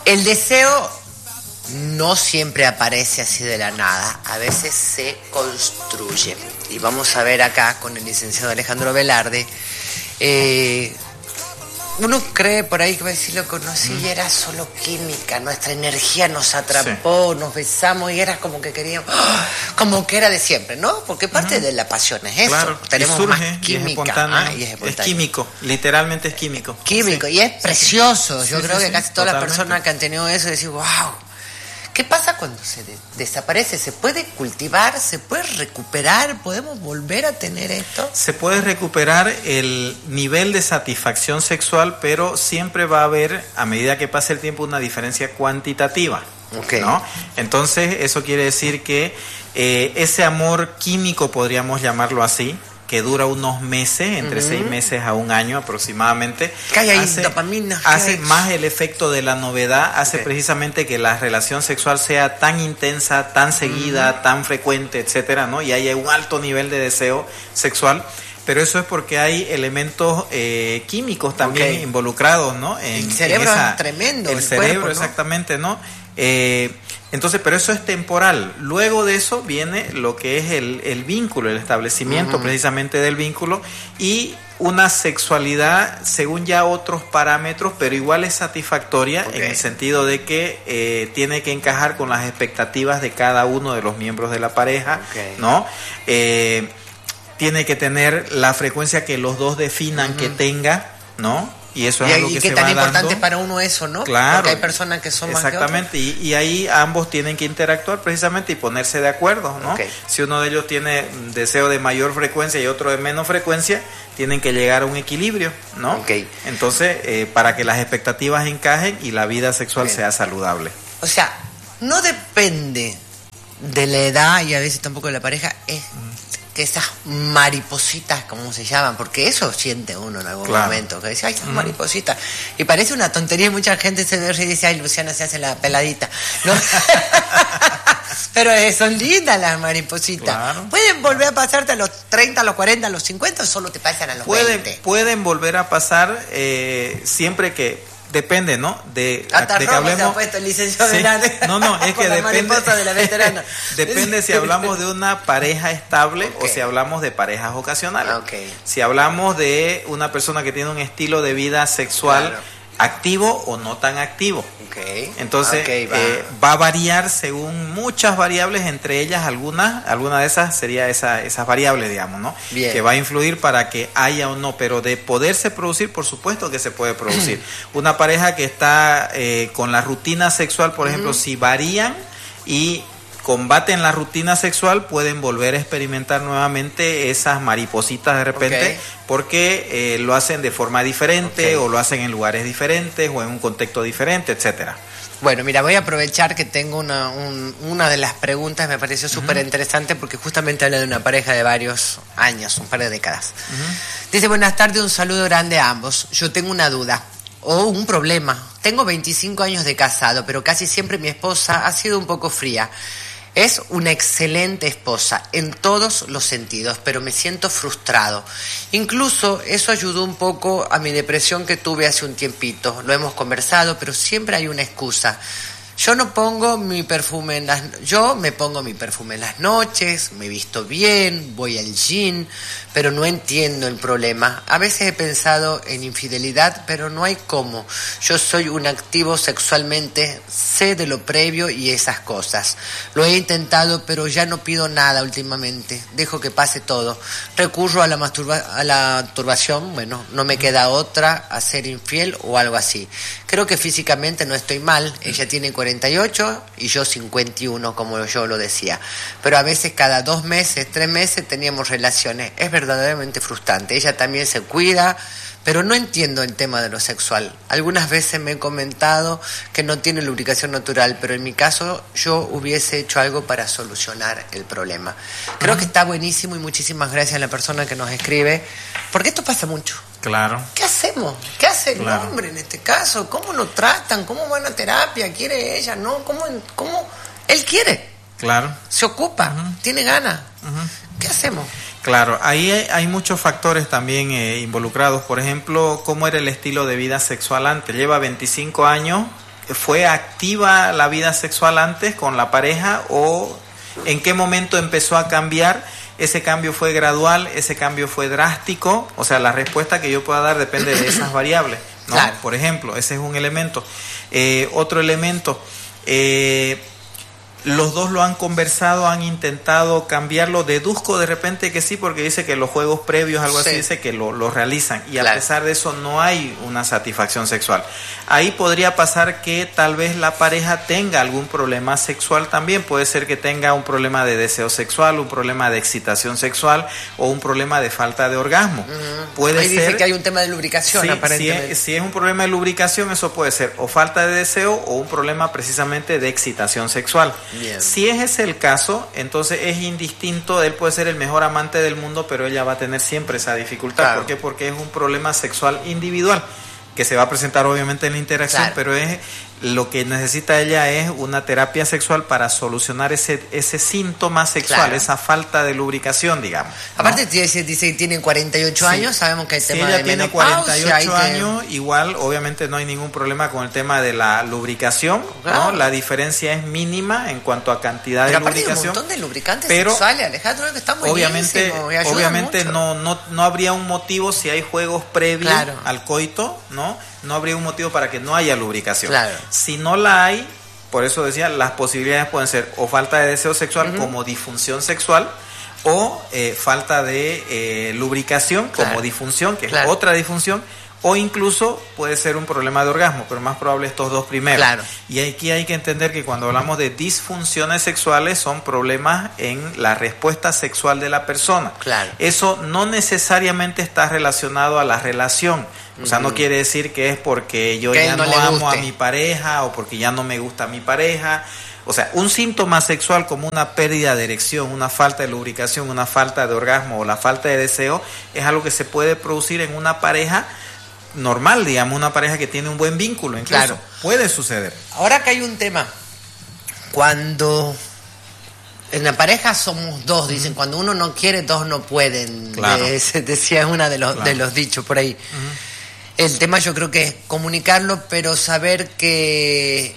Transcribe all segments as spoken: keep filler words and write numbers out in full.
El deseo no siempre aparece así de la nada, a veces se construye. Y vamos a ver acá con el licenciado Alejandro Velarde. Eh, uno cree por ahí que va a decir, lo conocí y era solo química, nuestra energía nos atrapó, sí. Nos besamos y era como que queríamos, ¡oh! Como que era de siempre, ¿no? Porque parte uh-huh. de la pasión es eso, claro, tenemos surge, más química. Y es, ah, y es, es químico, literalmente es químico. Químico, sí. Y es precioso, yo sí, creo sí, que sí, casi todas las personas que han tenido eso decís, wow. ¿Qué pasa cuando se de- desaparece? ¿Se puede cultivar? ¿Se puede recuperar? ¿Podemos volver a tener esto? Se puede recuperar el nivel de satisfacción sexual, pero siempre va a haber, a medida que pase el tiempo, una diferencia cuantitativa. Okay. ¿No? Entonces, eso quiere decir que eh, ese amor químico, podríamos llamarlo así, que dura unos meses, entre uh-huh. seis meses a un año aproximadamente, ¿Qué hay ahí? hace, Dopamina, hace hay? más el efecto de la novedad, hace okay. precisamente que la relación sexual sea tan intensa, tan seguida, uh-huh. tan frecuente, etcétera, ¿no? Y haya un alto nivel de deseo sexual. Pero eso es porque hay elementos eh, químicos también okay. involucrados, ¿no? En, el cerebro en esa, es tremendo. El, el cerebro, cuerpo, ¿no? Exactamente, ¿no? Eh, entonces, pero eso es temporal. Luego de eso viene lo que es el, el vínculo, el establecimiento uh-huh. precisamente del vínculo y una sexualidad según ya otros parámetros, pero igual es satisfactoria okay. en el sentido de que eh, tiene que encajar con las expectativas de cada uno de los miembros de la pareja, okay. ¿no? Eh, tiene que tener la frecuencia que los dos definan uh-huh. que tenga, ¿no? Y eso es y, algo que y que se tan va importante dando. para uno eso, ¿no? Claro. Porque hay personas que son exactamente, más que otras. Y, y ahí ambos tienen que interactuar precisamente y ponerse de acuerdo, ¿no? Okay. Si uno de ellos tiene deseo de mayor frecuencia y otro de menos frecuencia, tienen que llegar a un equilibrio, ¿no? Okay. Entonces, eh, para que las expectativas encajen y la vida sexual okay. sea saludable. O sea, no depende de la edad y a veces tampoco de la pareja, es que esas maripositas, como se llaman, porque eso siente uno en algún claro. momento, que dice, ay, esas mm. maripositas, y parece una tontería y mucha gente se ve y dice, ay, Luciana se hace la peladita, ¿no? Pero eh, son lindas las maripositas. Claro. ¿Pueden volver a pasarte a los treinta, a los cuarenta, a los cincuenta o solo te pasan a los pueden, veinte? Pueden volver a pasar eh, siempre que depende, ¿no? De, Hasta de que hablemos. Se ha puesto el licenciado sí. Velarde. No, no, es que depende. De la veterana. Depende si hablamos de una pareja estable okay. o si hablamos de parejas ocasionales. Okay. Si hablamos de una persona que tiene un estilo de vida sexual claro. activo o no tan activo. Okay. Entonces okay, va. Eh, va a variar según muchas variables, entre ellas algunas, alguna de esas sería esa, esas variables, digamos, ¿no? Bien. Que va a influir para que haya o no, pero de poderse producir, por supuesto que se puede producir. Una pareja que está eh, con la rutina sexual, por ejemplo, uh-huh. si varían y combaten la rutina sexual, pueden volver a experimentar nuevamente esas maripositas de repente, okay. porque eh, lo hacen de forma diferente, okay. o lo hacen en lugares diferentes, o en un contexto diferente, etcétera. Bueno, mira, voy a aprovechar que tengo una, un, una de las preguntas, me pareció súper uh-huh. interesante, porque justamente habla de una pareja de varios años, un par de décadas. Uh-huh. Dice, buenas tardes, un saludo grande a ambos. Yo tengo una duda o un problema. Tengo veinticinco años de casado, pero casi siempre mi esposa ha sido un poco fría. Es una excelente esposa en todos los sentidos, pero me siento frustrado. Incluso eso ayudó un poco a mi depresión que tuve hace un tiempito. Lo hemos conversado, pero siempre hay una excusa. Yo no pongo mi perfume en las... Yo me pongo mi perfume en las noches, me visto bien, voy al gym, pero no entiendo el problema. A veces he pensado en infidelidad, pero no hay cómo. Yo soy un activo sexualmente, sé de lo previo y esas cosas. Lo he intentado, pero ya no pido nada últimamente. Dejo que pase todo. Recurro a la masturba... a la turbación, bueno, no me queda otra, a ser infiel o algo así. Creo que físicamente no estoy mal, ella tiene cuarenta y ocho y yo cincuenta y uno, como yo lo decía. Pero a veces cada dos meses, tres meses teníamos relaciones. Es verdaderamente frustrante. Ella también se cuida, pero no entiendo el tema de lo sexual. Algunas veces me he comentado que no tiene lubricación natural, pero en mi caso yo hubiese hecho algo para solucionar el problema. Creo uh-huh. que está buenísimo y muchísimas gracias a la persona que nos escribe, porque esto pasa mucho. Claro. ¿Qué hacemos? ¿Qué hace el claro. hombre en este caso? ¿Cómo lo tratan? ¿Cómo van a terapia? ¿Quiere ella? ¿No? ¿Cómo? ¿Cómo? Él quiere. Claro. Se ocupa. Uh-huh. Tiene ganas. Uh-huh. ¿Qué hacemos? Claro, ahí hay, hay muchos factores también eh, involucrados. Por ejemplo, cómo era el estilo de vida sexual antes. Lleva veinticinco años ¿fue activa la vida sexual antes con la pareja o en qué momento empezó a cambiar? ¿Ese cambio fue gradual? ¿Ese cambio fue drástico? O sea, la respuesta que yo pueda dar depende de esas variables, ¿no? Claro. Por ejemplo, ese es un elemento. Eh, otro elemento, eh, los dos lo han conversado, han intentado cambiarlo. Deduzco de repente que sí, porque dice que los juegos previos, algo sí. así, dice que lo, lo realizan. Y claro. a pesar de eso no hay una satisfacción sexual. Ahí podría pasar que tal vez la pareja tenga algún problema sexual también. Puede ser que tenga un problema de deseo sexual, un problema de excitación sexual o un problema de falta de orgasmo. Uh-huh. Puede Ahí ser, dice que hay un tema de lubricación, sí, aparentemente. Si es, si es un problema de lubricación, eso puede ser o falta de deseo o un problema precisamente de excitación sexual. Bien. Si ese es el caso, entonces es indistinto. Él puede ser el mejor amante del mundo, pero ella va a tener siempre esa dificultad. Claro. ¿Por qué? Porque es un problema sexual individual que se va a presentar obviamente en la interacción, claro. pero es lo que necesita ella es una terapia sexual para solucionar ese ese síntoma sexual, claro. esa falta de lubricación, digamos, ¿no? Aparte dice, dice que tiene cuarenta y ocho sí. años, sabemos que hay si tema ella de tiene menopausia, cuarenta y ocho que... años, igual obviamente no hay ningún problema con el tema de la lubricación, claro. ¿no? La diferencia es mínima en cuanto a cantidad pero de lubricación. Hay un montón de lubricantes pero sexuales, Alejandro, que está obviamente, obviamente no, no, no habría un motivo si hay juegos previos claro. al coito, ¿no? No habría un motivo para que no haya lubricación. Claro. Si no la hay, por eso decía, las posibilidades pueden ser o falta de deseo sexual uh-huh. como disfunción sexual o eh, falta de eh, lubricación claro. como disfunción, que claro. es otra disfunción, o incluso puede ser un problema de orgasmo, pero más probable estos dos primeros. Claro. Y aquí hay que entender que cuando hablamos de disfunciones sexuales son problemas en la respuesta sexual de la persona. Claro. Eso no necesariamente está relacionado a la relación. O sea, no quiere decir que es porque yo ya no, no amo a mi pareja o porque ya no me gusta mi pareja. O sea, un síntoma sexual como una pérdida de erección, una falta de lubricación, una falta de orgasmo o la falta de deseo es algo que se puede producir en una pareja normal, digamos, una pareja que tiene un buen vínculo. Incluso claro. puede suceder. Ahora que hay un tema, cuando en la pareja somos dos, dicen, uh-huh. cuando uno no quiere, dos no pueden. Claro. Eh, se decía, es uno de los, claro. de los dichos por ahí. Uh-huh. El tema yo creo que es comunicarlo, pero saber que,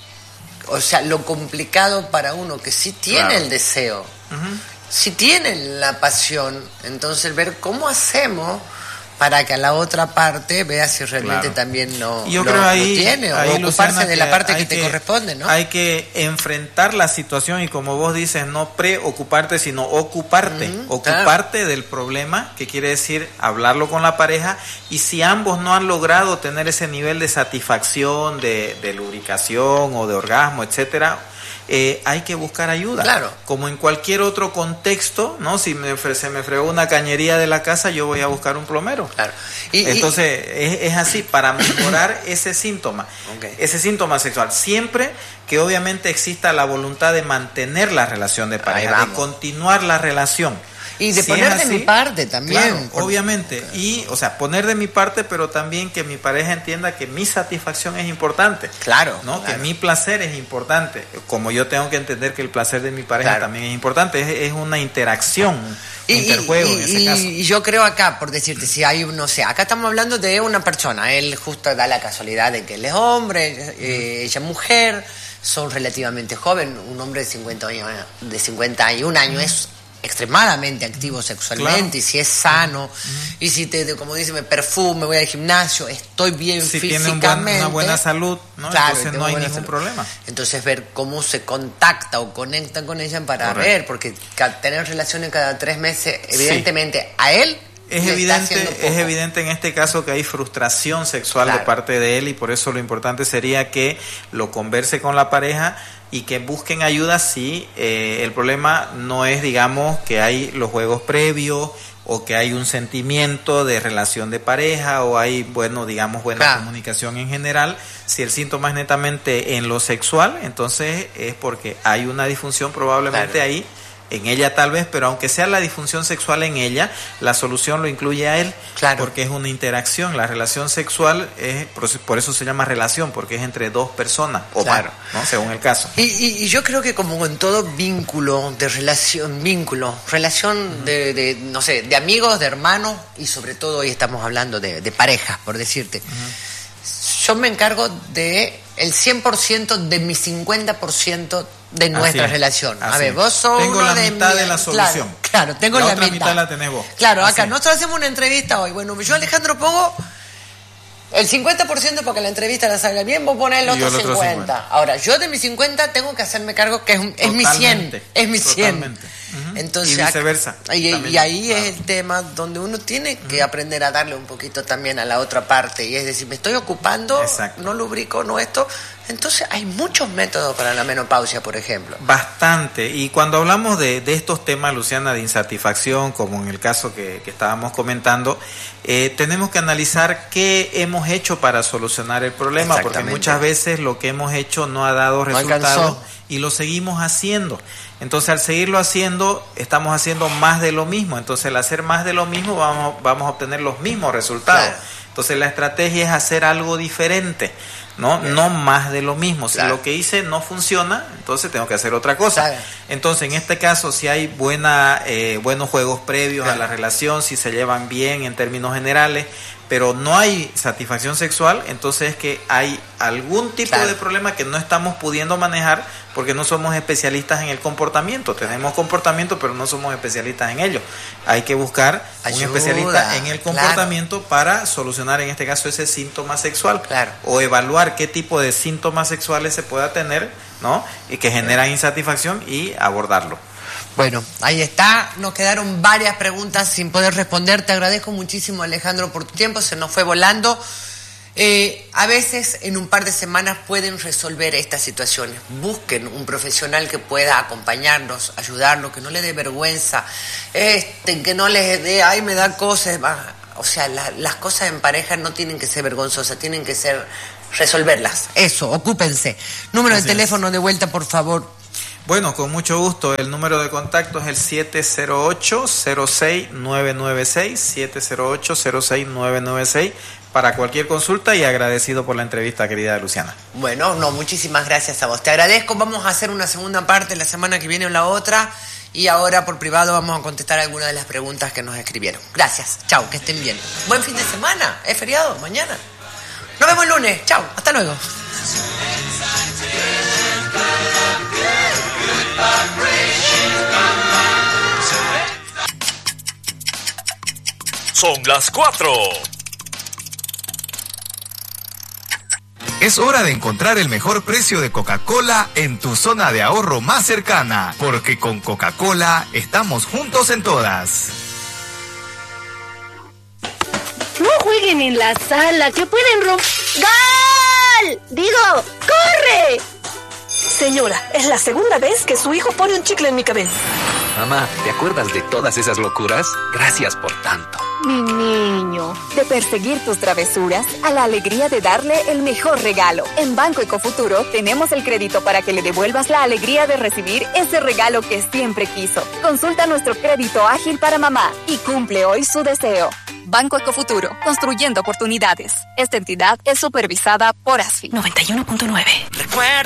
o sea, lo complicado para uno, que sí tiene claro. el deseo, uh-huh. sí tiene la pasión, entonces ver cómo hacemos para que a la otra parte vea si realmente claro. también no yo lo, creo ahí, lo tiene, ahí, o ocuparse Luciana, de la parte que, que te corresponde, ¿no? Hay que enfrentar la situación y, como vos dices, no preocuparte, sino ocuparte, uh-huh, ocuparte claro. del problema, que quiere decir hablarlo con la pareja, y si ambos no han logrado tener ese nivel de satisfacción, de, de lubricación o de orgasmo, etcétera, Eh, hay que buscar ayuda. Claro. Como en cualquier otro contexto, ¿no? Si me, se me fregó una cañería de la casa, yo voy a buscar un plomero. Claro. Y, Entonces, y... Es, es así, para mejorar ese síntoma, okay. ese síntoma sexual. Siempre que obviamente exista la voluntad de mantener la relación de pareja, de continuar la relación. Y de si poner de mi parte también. Claro, por... obviamente. Y, o sea, poner de mi parte, pero también que mi pareja entienda que mi satisfacción es importante. Claro. ¿No? Claro. Que mi placer es importante. Como yo tengo que entender que el placer de mi pareja claro. también es importante. Es, es una interacción, y, interjuego y, y, en ese y, caso. Y yo creo acá, por decirte, si hay, no sé, acá estamos hablando de una persona. Él justo da la casualidad de que él es hombre, eh, ella es mujer, son relativamente jóvenes. Un hombre de cincuenta años, de cincuenta y un años es extremadamente activo sexualmente, claro. y si es sano, uh-huh. y si te, como dice, me perfume, voy al gimnasio, estoy bien si físicamente. Si tiene un buen, una buena salud, ¿no? Claro, entonces no hay ningún salud. problema. Entonces ver cómo se contacta o conecta con ella para Correcto. ver, porque tener relaciones cada tres meses, evidentemente, sí. a él es evidente, es evidente en este caso que hay frustración sexual claro. de parte de él, y por eso lo importante sería que lo converse con la pareja y que busquen ayuda si eh, el problema no es, digamos, que hay los juegos previos o que hay un sentimiento de relación de pareja o hay, bueno, digamos, buena claro. comunicación en general. Si el síntoma es netamente en lo sexual, entonces es porque hay una disfunción probablemente claro. ahí, en ella tal vez, pero aunque sea la disfunción sexual en ella, la solución lo incluye a él, claro. porque es una interacción. La relación sexual es, por eso se llama relación, porque es entre dos personas o claro. más, ¿no? Según el caso. Y, y, y yo creo que como en todo vínculo de relación, vínculo, relación uh-huh. de, de, no sé, de amigos, de hermanos, y sobre todo hoy estamos hablando de, de parejas, por decirte. Uh-huh. yo me encargo de el cien por ciento de mi cincuenta por ciento de nuestra relación. A ver, vos sos tengo uno la de mitad mi, de la solución. Claro, claro tengo la, la otra mitad. mitad la tenés vos. Claro, acá así. nosotros hacemos una entrevista hoy. Bueno, yo Alejandro pongo el cincuenta por ciento para que la entrevista la salga bien, vos ponés el otro, el otro cincuenta por ciento. Ahora, yo de mi cincuenta tengo que hacerme cargo que es, un, es mi cien. Es mi cien. Totalmente. Uh-huh. Entonces, y viceversa. Acá, y, y ahí claro. es el tema donde uno tiene que uh-huh. aprender a darle un poquito también a la otra parte. Y es decir, me estoy ocupando, Exacto. no lubrico, no esto. Entonces hay muchos métodos para la menopausia, por ejemplo. Bastante. Y cuando hablamos de, de estos temas, Luciana, de insatisfacción, como en el caso que, que estábamos comentando, eh, tenemos que analizar qué hemos hecho para solucionar el problema, porque muchas veces lo que hemos hecho no ha dado resultados y lo seguimos haciendo. Entonces, al seguirlo haciendo, estamos haciendo más de lo mismo. Entonces, al hacer más de lo mismo, vamos, vamos a obtener los mismos resultados. Claro. Entonces, la estrategia es hacer algo diferente. No, Bien. no más de lo mismo. Si claro. lo que hice no funciona, entonces tengo que hacer otra cosa. Claro. Entonces, en este caso, si hay buena, eh, buenos juegos previos claro. a la relación, si se llevan bien en términos generales, pero no hay satisfacción sexual, entonces es que hay algún tipo claro. de problema que no estamos pudiendo manejar porque no somos especialistas en el comportamiento. Tenemos comportamiento, pero no somos especialistas en ello. Hay que buscar Ayuda, un especialista en el comportamiento claro. para solucionar, en este caso, ese síntoma sexual. Claro. O evaluar qué tipo de síntomas sexuales se pueda tener, ¿no? Y que generan insatisfacción y abordarlo. Bueno, ahí está. Nos quedaron varias preguntas sin poder responder. Te agradezco muchísimo, Alejandro, por tu tiempo. Se nos fue volando. Eh, a veces en un par de semanas pueden resolver estas situaciones. Busquen un profesional que pueda acompañarnos, ayudarnos, que no le dé vergüenza, este, que no les dé, ay, me da cosas. O sea, la, las cosas en pareja no tienen que ser vergonzosas, tienen que ser resolverlas. Eso, ocúpense. Número Así de teléfono es. de vuelta, por favor. Bueno, con mucho gusto. El número de contacto es el siete cero ocho, cero seis nueve nueve seis, siete cero ocho, cero seis nueve nueve seis, para cualquier consulta, y agradecido por la entrevista, querida Luciana. Bueno, no, muchísimas gracias a vos. Te agradezco. Vamos a hacer una segunda parte la semana que viene o la otra, y ahora por privado vamos a contestar algunas de las preguntas que nos escribieron. Gracias. Chau, que estén bien. Buen fin de semana. Es feriado mañana. Nos vemos el lunes. Chau, hasta luego. Son las cuatro. Es hora de encontrar el mejor precio de Coca-Cola en tu zona de ahorro más cercana, porque con Coca-Cola estamos juntos en todas. No jueguen en la sala, que pueden romper... ¡Gol! Digo, ¡corre! Señora, es la segunda vez que su hijo pone un chicle en mi cabeza. Mamá, ¿te acuerdas de todas esas locuras? Gracias por tanto. Mi niño, de perseguir tus travesuras a la alegría de darle el mejor regalo. En Banco Ecofuturo tenemos el crédito para que le devuelvas la alegría de recibir ese regalo que siempre quiso. Consulta nuestro crédito ágil para mamá y cumple hoy su deseo. Banco Ecofuturo, construyendo oportunidades. Esta entidad es supervisada por ASFI. noventa y uno punto nueve. Recuerda.